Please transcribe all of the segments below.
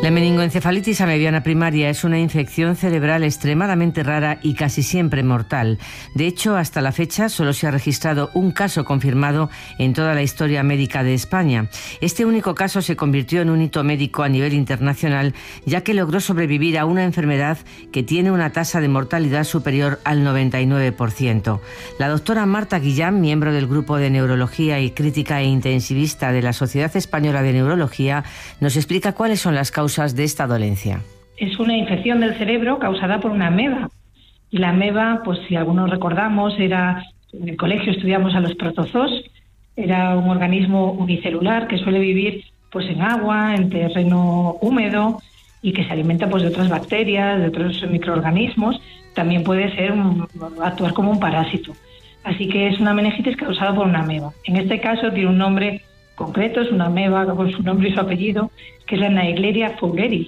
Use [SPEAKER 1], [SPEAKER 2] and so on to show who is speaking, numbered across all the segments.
[SPEAKER 1] La meningoencefalitis amebiana primaria es una infección cerebral extremadamente rara y casi siempre mortal. De hecho, hasta la fecha solo se ha registrado un caso confirmado en toda la historia médica de España. Este único caso se convirtió en un hito médico a nivel internacional, ya que logró sobrevivir a una enfermedad que tiene una tasa de mortalidad superior al 99%. La doctora Marta Guillán, miembro del Grupo de Neurología y Crítica e Intensivista de la Sociedad Española de Neurología, nos explica cuáles son las causas de esta dolencia.
[SPEAKER 2] Es una infección del cerebro causada por una ameba. Y la ameba, pues si algunos recordamos, en el colegio estudiamos a los protozoos, era un organismo unicelular que suele vivir pues en agua, en terreno húmedo y que se alimenta pues de otras bacterias, de otros microorganismos. También puede actuar como un parásito. Así que es una meningitis causada por una ameba. En este caso tiene un nombre concreto, es una ameba con su nombre y su apellido, que es la Naegleria fowleri.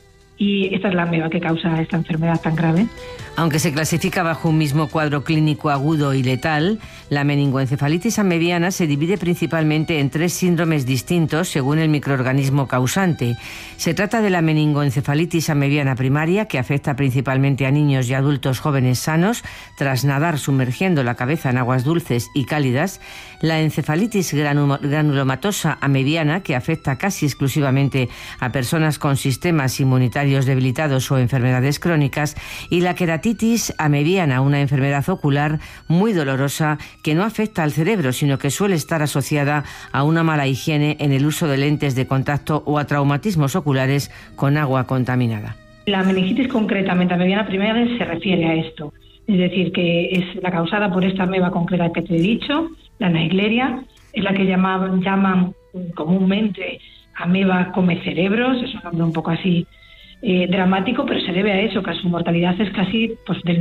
[SPEAKER 2] Y esta es la ameba que causa esta enfermedad tan grave.
[SPEAKER 1] Aunque se clasifica bajo un mismo cuadro clínico agudo y letal, la meningoencefalitis amebiana se divide principalmente en 3 síndromes distintos según el microorganismo causante. Se trata de la meningoencefalitis amebiana primaria, que afecta principalmente a niños y adultos jóvenes sanos tras nadar sumergiendo la cabeza en aguas dulces y cálidas, la encefalitis granulomatosa amebiana, que afecta casi exclusivamente a personas con sistemas inmunitarios debilitados o enfermedades crónicas, y la queratitis amebiana, una enfermedad ocular muy dolorosa que no afecta al cerebro, sino que suele estar asociada a una mala higiene en el uso de lentes de contacto o a traumatismos oculares con agua contaminada.
[SPEAKER 2] La meningitis concretamente amebiana primaria se refiere a esto, es decir, que es la causada por esta ameba concreta que te he dicho, la Naegleria, es la que llaman comúnmente ameba come cerebros, es un nombre un poco así dramático, pero se debe a eso, que su mortalidad es casi pues, del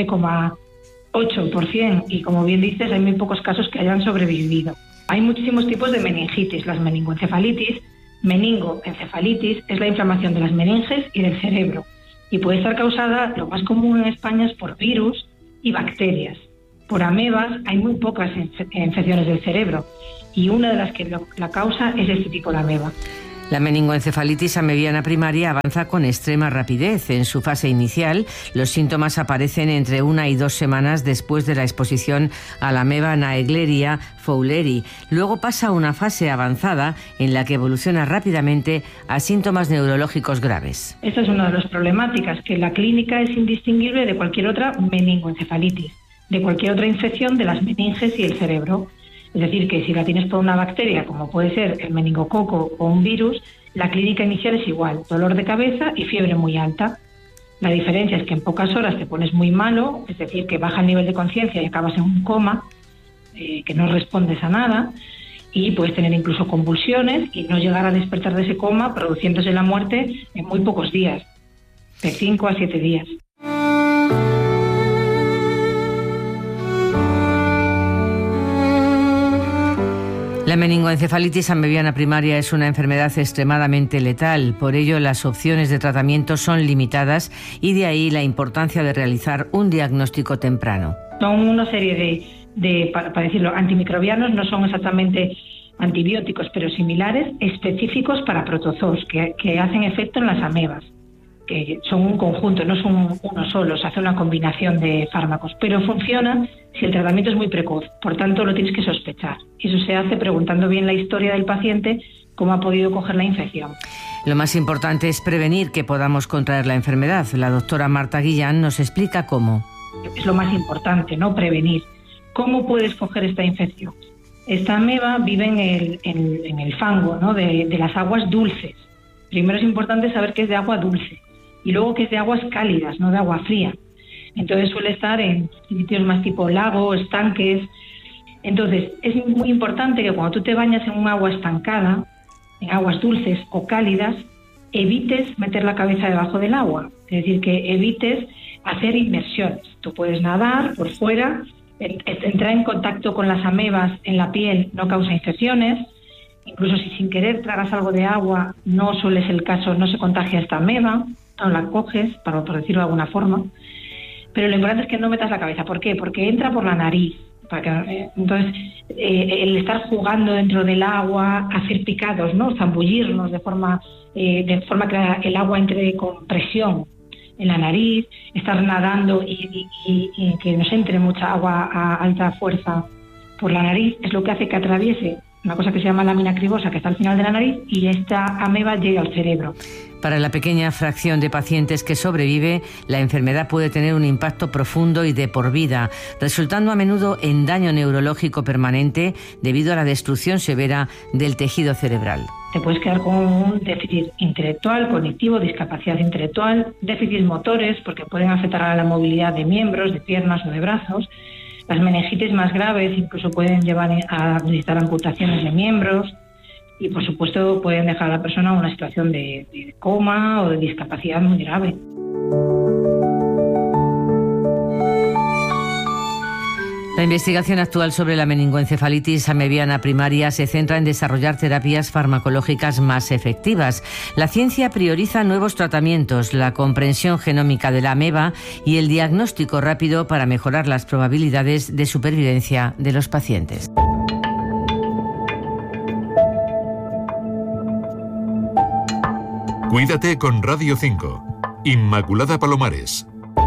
[SPEAKER 2] 99,8%, y como bien dices, hay muy pocos casos que hayan sobrevivido. Hay muchísimos tipos de meningitis. Las meningoencefalitis, meningoencefalitis es la inflamación de las meninges y del cerebro, y puede estar causada, lo más común en España es por virus y bacterias. Por amebas hay muy pocas infecciones del cerebro, y una de las que la causa es este tipo de ameba.
[SPEAKER 1] La meningoencefalitis amebiana primaria avanza con extrema rapidez. En su fase inicial, los síntomas aparecen entre 1 y 2 semanas después de la exposición a la ameba Naegleria fowleri. Luego pasa a una fase avanzada en la que evoluciona rápidamente a síntomas neurológicos graves.
[SPEAKER 2] Esta es una de las problemáticas, que la clínica es indistinguible de cualquier otra meningoencefalitis, de cualquier otra infección de las meninges y el cerebro. Es decir, que si la tienes por una bacteria, como puede ser el meningococo o un virus, la clínica inicial es igual: dolor de cabeza y fiebre muy alta. La diferencia es que en pocas horas te pones muy malo, es decir, que baja el nivel de conciencia y acabas en un coma, que no respondes a nada, y puedes tener incluso convulsiones y no llegar a despertar de ese coma, produciéndose la muerte en muy pocos días, de 5 a 7 días.
[SPEAKER 1] La meningoencefalitis amebiana primaria es una enfermedad extremadamente letal, por ello las opciones de tratamiento son limitadas y de ahí la importancia de realizar un diagnóstico temprano.
[SPEAKER 2] Son una serie para decirlo, antimicrobianos, no son exactamente antibióticos, pero similares, específicos para protozoos, que hacen efecto en las amebas, que son un conjunto, no son uno solo, se hace una combinación de fármacos, pero funciona si el tratamiento es muy precoz, por tanto lo tienes que sospechar. Eso se hace preguntando bien la historia del paciente, cómo ha podido coger la infección.
[SPEAKER 1] Lo más importante es prevenir que podamos contraer la enfermedad. La doctora Marta Guillán nos explica cómo.
[SPEAKER 2] Es lo más importante, ¿no? Prevenir. ¿Cómo puedes coger esta infección? Esta ameba vive en el fango, ¿no? de las aguas dulces. Primero es importante saber que es de agua dulce, y luego que es de aguas cálidas, no de agua fría. Entonces suele estar en sitios más tipo lagos, estanques. Entonces es muy importante que cuando tú te bañas en un agua estancada, en aguas dulces o cálidas, evites meter la cabeza debajo del agua. Es decir, que evites hacer inmersiones. Tú puedes nadar por fuera, entrar en contacto con las amebas en la piel no causa infecciones. Incluso si sin querer tragas algo de agua, no suele ser el caso, no se contagia esta ameba, no la coges, por decirlo de alguna forma. Pero lo importante es que no metas la cabeza. ¿Por qué? Porque entra por la nariz. Entonces, el estar jugando dentro del agua, hacer picados, ¿no? Zambullirnos de forma que el agua entre con presión en la nariz, estar nadando y que nos entre mucha agua a alta fuerza por la nariz, es lo que hace que atraviese una cosa que se llama lámina cribosa, que está al final de la nariz, y esta ameba llega al cerebro.
[SPEAKER 1] Para la pequeña fracción de pacientes que sobrevive, la enfermedad puede tener un impacto profundo y de por vida, resultando a menudo en daño neurológico permanente debido a la destrucción severa del tejido cerebral.
[SPEAKER 2] Te puedes quedar con un déficit intelectual, cognitivo, discapacidad intelectual, déficits motores, porque pueden afectar a la movilidad de miembros, de piernas o de brazos. Las meningitis más graves incluso pueden llevar a necesitar amputaciones de miembros y, por supuesto, pueden dejar a la persona en una situación de coma o de discapacidad muy grave.
[SPEAKER 1] La investigación actual sobre la meningoencefalitis amebiana primaria se centra en desarrollar terapias farmacológicas más efectivas. La ciencia prioriza nuevos tratamientos, la comprensión genómica de la ameba y el diagnóstico rápido para mejorar las probabilidades de supervivencia de los pacientes.
[SPEAKER 3] Cuídate con Radio 5. Inmaculada Palomares.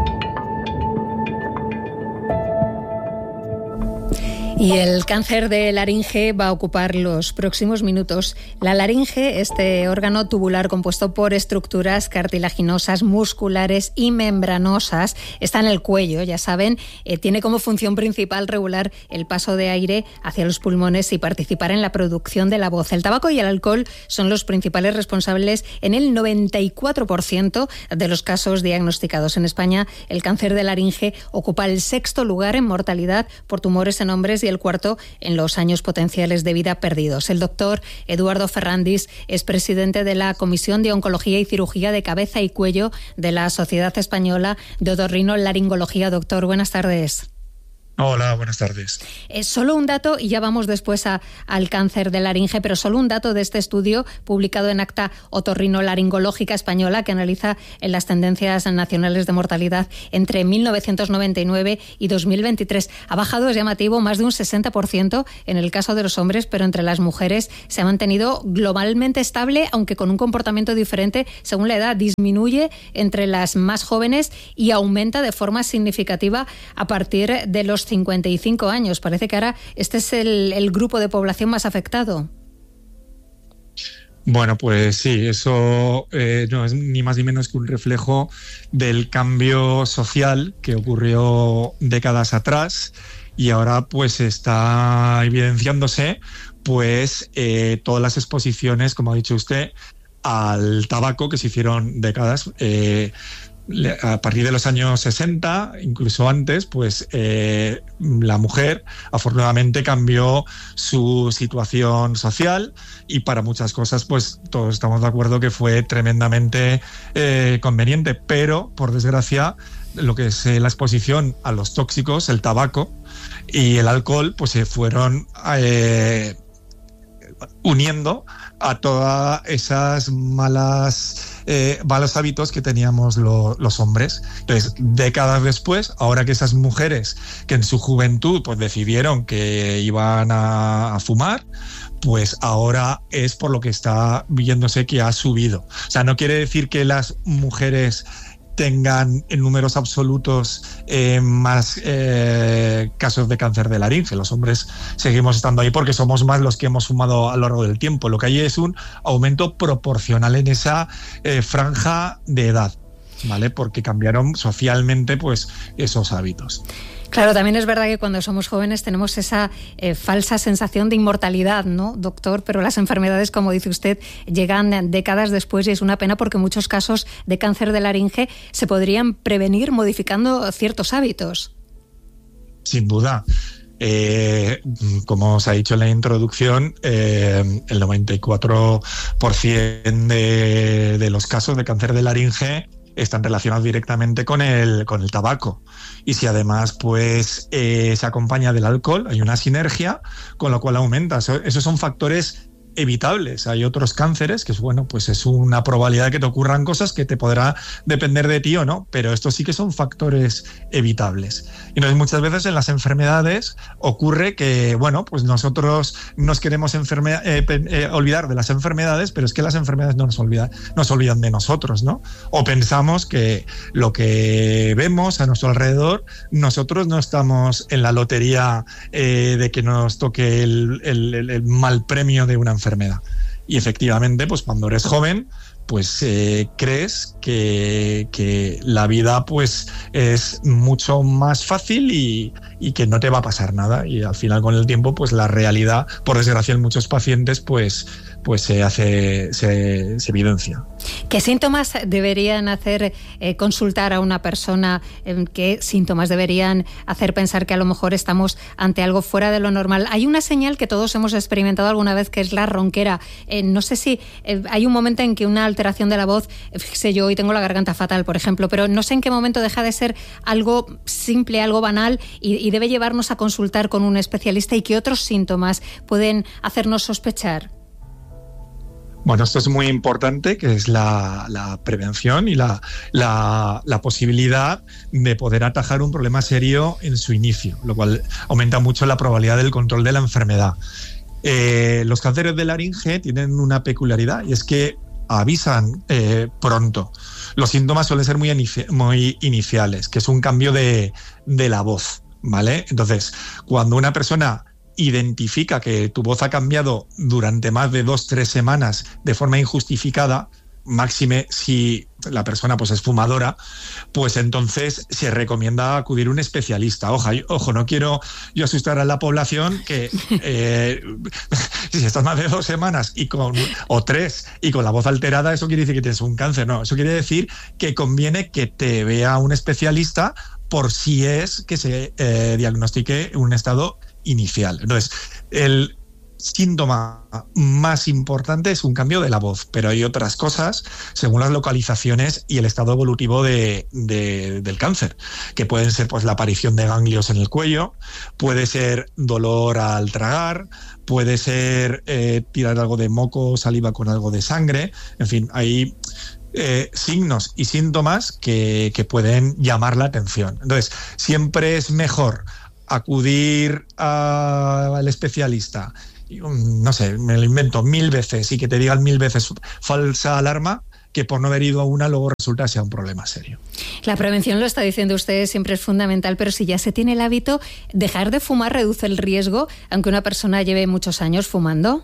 [SPEAKER 4] Y el cáncer de laringe va a ocupar los próximos minutos. La laringe, este órgano tubular compuesto por estructuras cartilaginosas, musculares y membranosas, está en el cuello, ya saben. Tiene como función principal regular el paso de aire hacia los pulmones y participar en la producción de la voz. El tabaco y el alcohol son los principales responsables en el 94% de los casos diagnosticados. En España, el cáncer de laringe ocupa el 6º lugar en mortalidad por tumores en hombres y el 4º en los años potenciales de vida perdidos. El doctor Eduardo Ferrandis es presidente de la Comisión de Oncología y Cirugía de Cabeza y Cuello de la Sociedad Española de Otorrinolaringología. Doctor, buenas tardes.
[SPEAKER 5] Hola, buenas tardes.
[SPEAKER 4] Solo un dato, y ya vamos después al cáncer de laringe, pero solo un dato de este estudio publicado en Acta Otorrinolaringológica Española, que analiza en las tendencias nacionales de mortalidad entre 1999 y 2023. Ha bajado, es llamativo, más de un 60% en el caso de los hombres, pero entre las mujeres se ha mantenido globalmente estable, aunque con un comportamiento diferente según la edad. Disminuye entre las más jóvenes y aumenta de forma significativa a partir de los 55 años. Parece que ahora este es el grupo de población más afectado.
[SPEAKER 5] Bueno, pues sí, eso no es ni más ni menos que un reflejo del cambio social que ocurrió décadas atrás y ahora pues está evidenciándose pues todas las exposiciones, como ha dicho usted, al tabaco que se hicieron décadas a partir de los años 60, incluso antes, pues la mujer afortunadamente cambió su situación social y para muchas cosas pues todos estamos de acuerdo que fue tremendamente conveniente, pero por desgracia lo que es la exposición a los tóxicos, el tabaco y el alcohol, pues se fueron uniendo a todas esas malos hábitos que teníamos los hombres. Entonces, décadas después, ahora que esas mujeres que en su juventud pues decidieron que iban a fumar, pues ahora es por lo que está viéndose que ha subido. O sea, no quiere decir que las mujeres tengan en números absolutos más casos de cáncer de laringe. Los hombres seguimos estando ahí porque somos más los que hemos fumado a lo largo del tiempo. Lo que hay es un aumento proporcional en esa franja de edad, ¿vale? Porque cambiaron socialmente pues esos hábitos.
[SPEAKER 4] Claro, también es verdad que cuando somos jóvenes tenemos esa falsa sensación de inmortalidad, ¿no, doctor? Pero las enfermedades, como dice usted, llegan décadas después y es una pena porque muchos casos de cáncer de laringe se podrían prevenir modificando ciertos hábitos.
[SPEAKER 5] Sin duda. Como os ha dicho en la introducción, el 94% de los casos de cáncer de laringe están relacionados directamente con el tabaco. Y si además pues se acompaña del alcohol, hay una sinergia, con lo cual aumenta. Esos son factores evitables. Hay otros cánceres que pues es una probabilidad de que te ocurran cosas que te podrá depender de ti o no, pero estos sí que son factores evitables. Y entonces muchas veces en las enfermedades ocurre que, pues nosotros nos queremos olvidar de las enfermedades, pero es que las enfermedades no nos olvidan de nosotros, ¿no? O pensamos que lo que vemos a nuestro alrededor, nosotros no estamos en la lotería de que nos toque el mal premio de una enfermedad. Y efectivamente, pues cuando eres joven, pues crees que la vida pues es mucho más fácil y que no te va a pasar nada, y al final con el tiempo pues la realidad, por desgracia en muchos pacientes, pues se evidencia.
[SPEAKER 4] ¿Qué síntomas deberían hacer consultar a una persona? ¿Qué síntomas deberían hacer pensar que a lo mejor estamos ante algo fuera de lo normal? Hay una señal que todos hemos experimentado alguna vez, que es la ronquera. No sé si hay un momento en que una alteración de la voz, fíjese, yo hoy tengo la garganta fatal, por ejemplo, pero no sé en qué momento deja de ser algo simple, algo banal y debe llevarnos a consultar con un especialista, y qué otros síntomas pueden hacernos sospechar.
[SPEAKER 5] Bueno, esto es muy importante, que es la prevención y la posibilidad de poder atajar un problema serio en su inicio, lo cual aumenta mucho la probabilidad del control de la enfermedad. Los cánceres de laringe tienen una peculiaridad, y es que avisan pronto. Los síntomas suelen ser muy iniciales, que es un cambio de la voz, ¿vale? Entonces, cuando una persona identifica que tu voz ha cambiado durante más de 2-3 semanas de forma injustificada, máxime si la persona pues es fumadora, pues entonces se recomienda acudir a un especialista. Ojo, no quiero yo asustar a la población que si estás más de 2 semanas o 3 y con la voz alterada, eso quiere decir que tienes un cáncer. No, eso quiere decir que conviene que te vea un especialista por si es que se diagnostique un estado inicial. Entonces, el síntoma más importante es un cambio de la voz, pero hay otras cosas según las localizaciones y el estado evolutivo del cáncer, que pueden ser pues la aparición de ganglios en el cuello, puede ser dolor al tragar, puede ser tirar algo de moco o saliva con algo de sangre. En fin, hay signos y síntomas que pueden llamar la atención. Entonces, siempre es mejor acudir al especialista, no sé, me lo invento 1000 veces y que te digan 1000 veces falsa alarma, que por no haber ido a una luego resulta sea un problema serio.
[SPEAKER 4] La prevención, lo está diciendo usted, siempre es fundamental, pero si ya se tiene el hábito, ¿dejar de fumar reduce el riesgo, aunque una persona lleve muchos años fumando?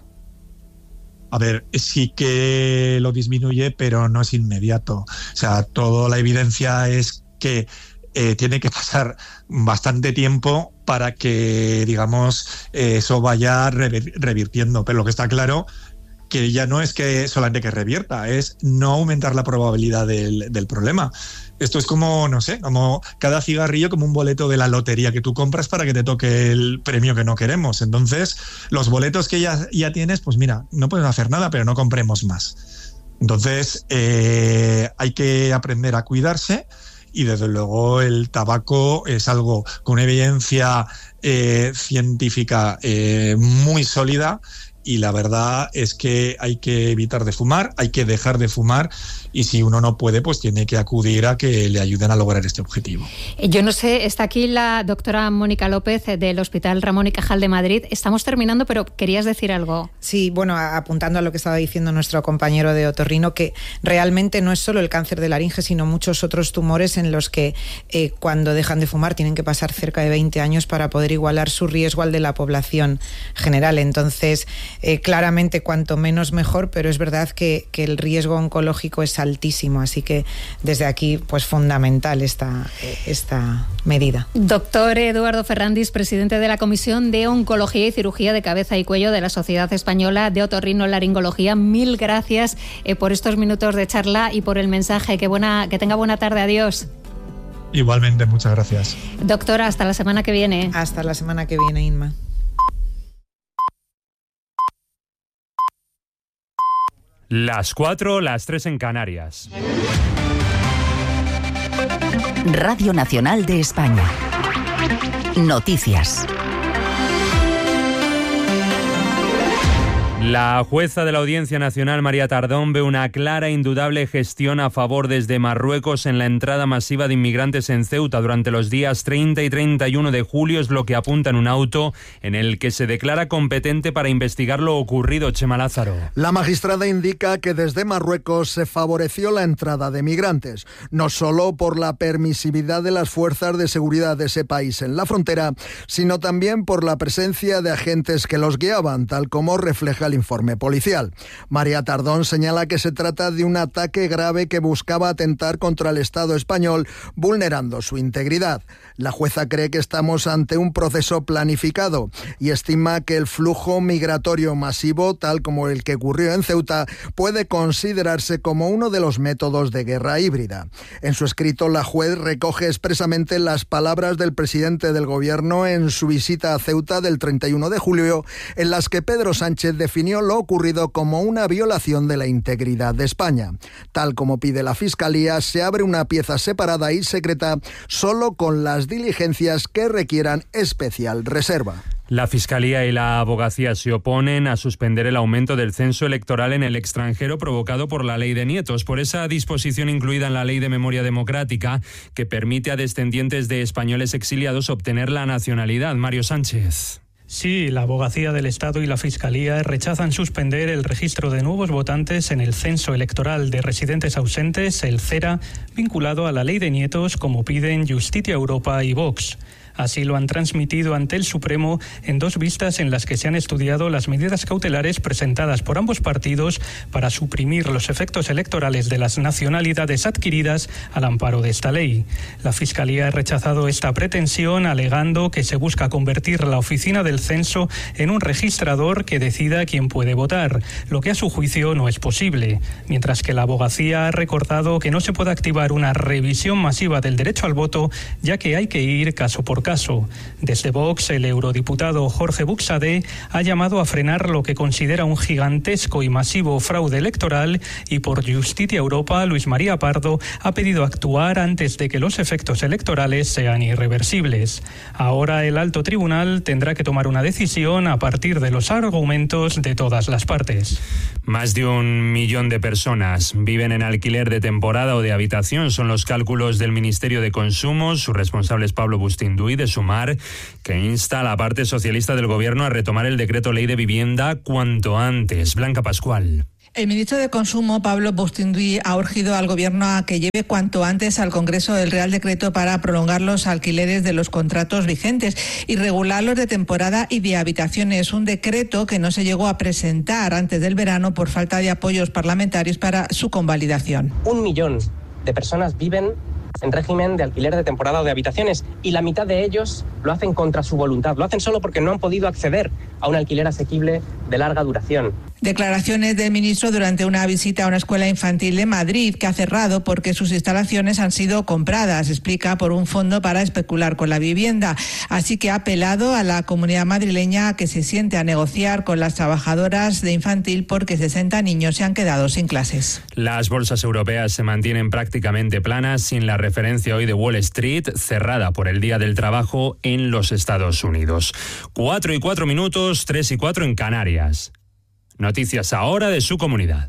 [SPEAKER 5] A ver, sí que lo disminuye, pero no es inmediato. O sea, toda la evidencia es que tiene que pasar bastante tiempo para que, digamos, eso vaya revirtiendo. Pero lo que está claro, que ya no es que solamente que revierta, es no aumentar la probabilidad del problema. Esto es como, no sé, como cada cigarrillo, como un boleto de la lotería que tú compras para que te toque el premio que no queremos. Entonces, los boletos que ya tienes, pues mira, no puedes hacer nada, pero no compremos más. Entonces, hay que aprender a cuidarse. Y desde luego el tabaco es algo con evidencia científica muy sólida, y la verdad es que hay que evitar de fumar, hay que dejar de fumar, y si uno no puede, pues tiene que acudir a que le ayuden a lograr este objetivo.
[SPEAKER 4] Yo no sé, está aquí la doctora Mónica López del Hospital Ramón y Cajal de Madrid. Estamos terminando, pero ¿querías decir algo?
[SPEAKER 6] Sí, bueno, apuntando a lo que estaba diciendo nuestro compañero de otorrino, que realmente no es solo el cáncer de laringe, sino muchos otros tumores en los que cuando dejan de fumar tienen que pasar cerca de 20 años para poder igualar su riesgo al de la población general. Entonces, claramente cuanto menos mejor, pero es verdad que el riesgo oncológico es altísimo, así que desde aquí pues fundamental esta medida.
[SPEAKER 4] Doctor Eduardo Ferrandis, presidente de la Comisión de Oncología y Cirugía de Cabeza y Cuello de la Sociedad Española de Otorrinolaringología, mil gracias por estos minutos de charla y por el mensaje. Que tenga buena tarde. Adiós.
[SPEAKER 5] Igualmente, muchas gracias.
[SPEAKER 4] Doctora, hasta la semana que viene.
[SPEAKER 6] Hasta la semana que viene, Inma.
[SPEAKER 7] Las 4, las 3 en Canarias.
[SPEAKER 8] Radio Nacional de España. Noticias.
[SPEAKER 7] La jueza de la Audiencia Nacional, María Tardón, ve una clara e indudable gestión a favor desde Marruecos en la entrada masiva de inmigrantes en Ceuta durante los días 30 y 31 de julio, es lo que apunta en un auto en el que se declara competente para investigar lo ocurrido. Chema Lázaro.
[SPEAKER 9] La magistrada indica que desde Marruecos se favoreció la entrada de migrantes, no solo por la permisividad de las fuerzas de seguridad de ese país en la frontera, sino también por la presencia de agentes que los guiaban, tal como refleja el informe policial. María Tardón señala que se trata de un ataque grave que buscaba atentar contra el Estado español, vulnerando su integridad. La jueza cree que estamos ante un proceso planificado y estima que el flujo migratorio masivo, tal como el que ocurrió en Ceuta, puede considerarse como uno de los métodos de guerra híbrida. En su escrito, la juez recoge expresamente las palabras del presidente del Gobierno en su visita a Ceuta del 31 de julio, en las que Pedro Sánchez definió lo ocurrido como una violación de la integridad de España. Tal como pide la Fiscalía, se abre una pieza separada y secreta solo con las diligencias que requieran especial reserva.
[SPEAKER 7] La Fiscalía y la Abogacía se oponen a suspender el aumento del censo electoral en el extranjero provocado por la Ley de Nietos, por esa disposición incluida en la Ley de Memoria Democrática que permite a descendientes de españoles exiliados obtener la nacionalidad. Mario Sánchez.
[SPEAKER 10] Sí, la Abogacía del Estado y la Fiscalía rechazan suspender el registro de nuevos votantes en el censo electoral de residentes ausentes, el CERA, vinculado a la Ley de Nietos, como piden Justicia Europa y Vox. Así lo han transmitido ante el Supremo en dos vistas en las que se han estudiado las medidas cautelares presentadas por ambos partidos para suprimir los efectos electorales de las nacionalidades adquiridas al amparo de esta ley. La Fiscalía ha rechazado esta pretensión, alegando que se busca convertir la oficina del censo en un registrador que decida quién puede votar, lo que a su juicio no es posible, mientras que la Abogacía ha recordado que no se puede activar una revisión masiva del derecho al voto, ya que hay que ir caso por caso. Desde Vox, el eurodiputado Jorge Buxadé ha llamado a frenar lo que considera un gigantesco y masivo fraude electoral, y por Justicia Europa, Luis María Pardo ha pedido actuar antes de que los efectos electorales sean irreversibles. Ahora el alto tribunal tendrá que tomar una decisión a partir de los argumentos de todas las partes.
[SPEAKER 7] Más de 1 millón de personas viven en alquiler de temporada o de habitación, son los cálculos del Ministerio de Consumo. Su responsable es Pablo Bustinduy, de Sumar, que insta a la parte socialista del Gobierno a retomar el decreto ley de vivienda cuanto antes. Blanca Pascual.
[SPEAKER 11] El ministro de Consumo, Pablo Bustinduy, ha urgido al Gobierno a que lleve cuanto antes al Congreso el Real Decreto para prolongar los alquileres de los contratos vigentes y regular los de temporada y de habitaciones. Un decreto que no se llegó a presentar antes del verano por falta de apoyos parlamentarios para su convalidación.
[SPEAKER 12] 1 millón de personas viven en régimen de alquiler de temporada o de habitaciones, y la mitad de ellos lo hacen contra su voluntad, lo hacen solo porque no han podido acceder a un alquiler asequible de larga duración.
[SPEAKER 11] Declaraciones del ministro durante una visita a una escuela infantil de Madrid que ha cerrado porque sus instalaciones han sido compradas, explica, por un fondo para especular con la vivienda. Así que ha apelado a la comunidad madrileña a que se siente a negociar con las trabajadoras de infantil porque 60 niños se han quedado sin clases.
[SPEAKER 7] Las bolsas europeas se mantienen prácticamente planas, sin la referencia hoy de Wall Street, cerrada por el Día del Trabajo en los Estados Unidos. 4:04, 3:04 en Canarias. Noticias ahora de su comunidad.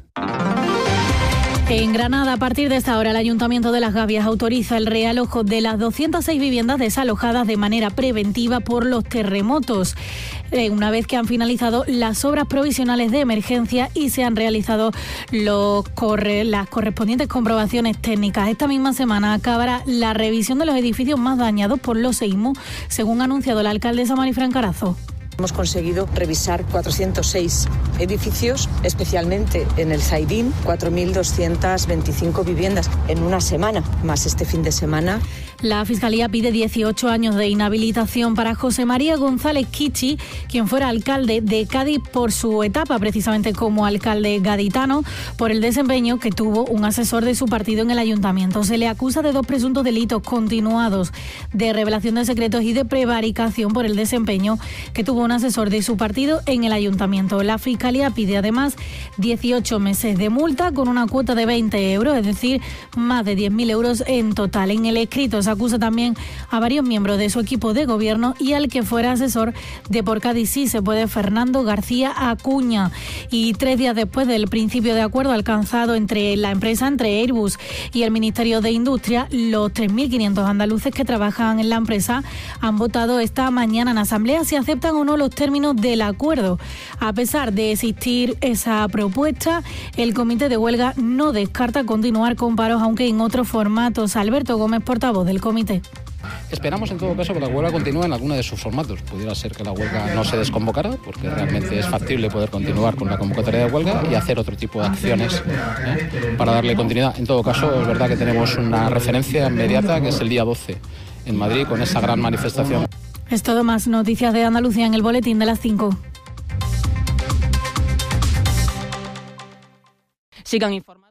[SPEAKER 13] En Granada, a partir de esta hora, el Ayuntamiento de Las Gavias autoriza el realojo de las 206 viviendas desalojadas de manera preventiva por los terremotos, una vez que han finalizado las obras provisionales de emergencia y se han realizado las correspondientes comprobaciones técnicas. Esta misma semana acabará la revisión de los edificios más dañados por los seísmos, según ha anunciado la alcaldesa Marifran Carazo.
[SPEAKER 14] Hemos conseguido revisar 406 edificios, especialmente en el Zaidín, 4.225 viviendas en una semana, más este fin de semana.
[SPEAKER 13] La Fiscalía pide 18 años de inhabilitación para José María González Kichi, quien fuera alcalde de Cádiz por su etapa precisamente como alcalde gaditano, por el desempeño que tuvo un asesor de su partido en el ayuntamiento. Se le acusa de 2 presuntos delitos continuados de revelación de secretos y de prevaricación por el desempeño que tuvo un asesor de su partido en el ayuntamiento. La Fiscalía pide además 18 meses de multa con una cuota de 20 euros, es decir, más de 10.000 euros en total. En el escrito Podemos acusa también a varios miembros de su equipo de gobierno y al que fuera asesor de Por Cádiz sí se puede, Fernando García Acuña. Y 3 días después del principio de acuerdo alcanzado entre Airbus y el Ministerio de Industria, los 3.500 andaluces que trabajan en la empresa han votado esta mañana en asamblea si aceptan o no los términos del acuerdo. A pesar de existir esa propuesta, el comité de huelga no descarta continuar con paros, aunque en otros formatos. Alberto Gómez, portavoz del comité.
[SPEAKER 15] Esperamos en todo caso que la huelga continúe en alguno de sus formatos. Pudiera ser que la huelga no se desconvocara, porque realmente es factible poder continuar con la convocatoria de huelga y hacer otro tipo de acciones para darle continuidad. En todo caso, es verdad que tenemos una referencia inmediata, que es el día 12 en Madrid, con esa gran manifestación.
[SPEAKER 13] Es todo, más noticias de Andalucía en el boletín de las 5.
[SPEAKER 16] Sigan informados.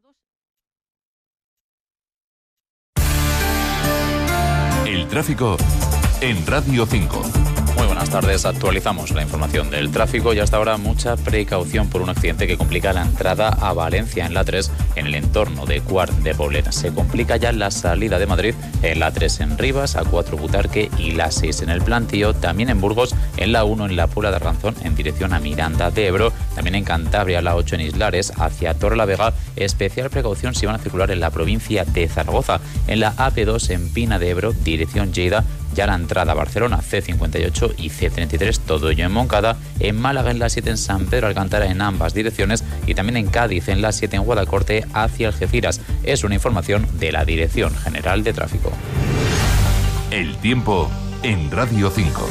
[SPEAKER 3] El tráfico en Radio 5.
[SPEAKER 17] Muy buenas tardes, actualizamos la información del tráfico y hasta ahora mucha precaución por un accidente que complica la entrada a Valencia en la 3 en el entorno de Quart de Poblet. Se complica ya la salida de Madrid en la 3 en Rivas, A4 Butarque y la 6 en el Plantío, también en Burgos, en la 1 en la Puebla de Arganzón en dirección a Miranda de Ebro, también en Cantabria la 8 en Islares hacia Torrelavega. Especial precaución si van a circular en la provincia de Zaragoza, en la AP2 en Pina de Ebro, dirección Lleida, ya la entrada a Barcelona, C58 y C33, todo ello en Moncada, en Málaga en la 7 en San Pedro Alcántara en ambas direcciones y también en Cádiz en la 7 en Guadalcorte hacia Algeciras. Es una información de la Dirección General de Tráfico.
[SPEAKER 3] El tiempo en Radio 5.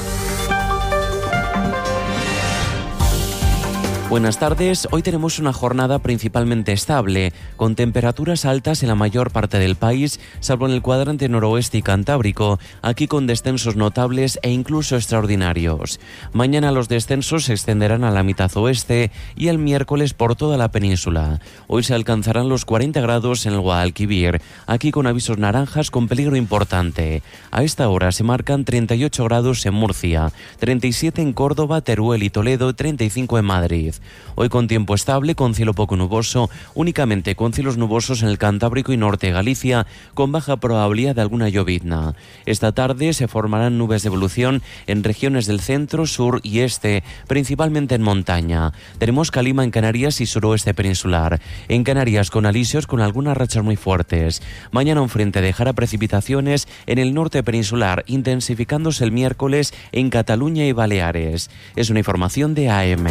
[SPEAKER 18] Buenas tardes, hoy tenemos una jornada principalmente estable, con temperaturas altas en la mayor parte del país, salvo en el cuadrante noroeste y cantábrico, aquí con descensos notables e incluso extraordinarios. Mañana los descensos se extenderán a la mitad oeste y el miércoles por toda la península. Hoy se alcanzarán los 40 grados en el Guadalquivir, aquí con avisos naranjas con peligro importante. A esta hora se marcan 38 grados en Murcia, 37 en Córdoba, Teruel y Toledo, 35 en Madrid. Hoy con tiempo estable, con cielo poco nuboso, únicamente con cielos nubosos en el Cantábrico y norte de Galicia, con baja probabilidad de alguna llovizna. Esta tarde se formarán nubes de evolución en regiones del centro, sur y este, principalmente en montaña. Tenemos calima en Canarias y suroeste peninsular. En Canarias con alisios con algunas rachas muy fuertes. Mañana un frente dejará precipitaciones en el norte peninsular, intensificándose el miércoles en Cataluña y Baleares. Es una información de AM.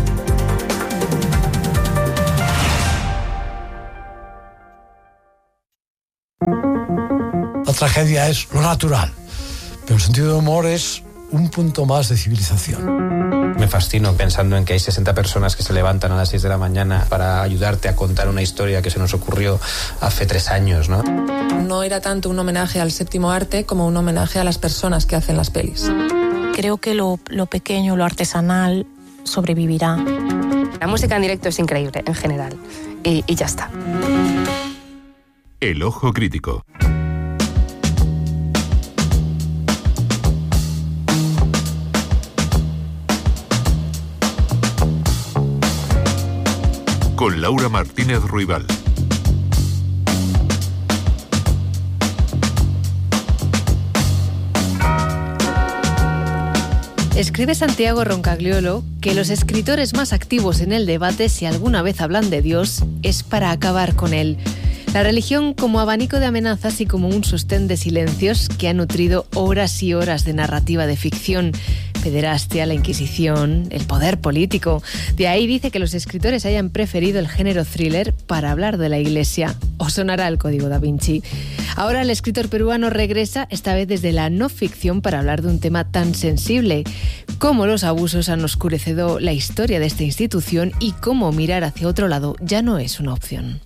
[SPEAKER 19] La tragedia es lo natural, pero el sentido de humor es un punto más de civilización.
[SPEAKER 20] Me fascino pensando en que hay 60 personas que se levantan a las 6 de la mañana para ayudarte a contar una historia que se nos ocurrió hace 3 años, ¿no?
[SPEAKER 21] No era tanto un homenaje al séptimo arte como un homenaje a las personas que hacen las pelis.
[SPEAKER 22] Creo que lo pequeño, lo artesanal, sobrevivirá.
[SPEAKER 23] La música en directo es increíble, en general, y ya está.
[SPEAKER 3] El ojo crítico. Con Laura Martínez Ruibal.
[SPEAKER 24] Escribe Santiago Roncagliolo que los escritores más activos en el debate, si alguna vez hablan de Dios, es para acabar con él. La religión como abanico de amenazas y como un sostén de silencios que ha nutrido horas y horas de narrativa de ficción. Pederastia, la Inquisición, el poder político. De ahí dice que los escritores hayan preferido el género thriller para hablar de la Iglesia. O sonará el Código Da Vinci. Ahora el escritor peruano regresa, esta vez desde la no ficción, para hablar de un tema tan sensible. Cómo los abusos han oscurecido la historia de esta institución y cómo mirar hacia otro lado ya no es una opción.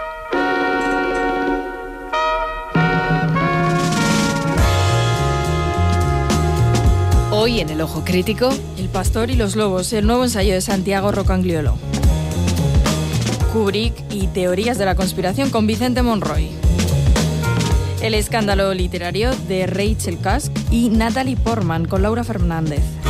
[SPEAKER 24] Hoy en El Ojo Crítico,
[SPEAKER 25] El pastor y los lobos, el nuevo ensayo de Santiago Roncagliolo. Kubrick y teorías de la conspiración con Vicente Monroy. El escándalo literario de Rachel Cusk y Natalie Portman con Laura Fernández.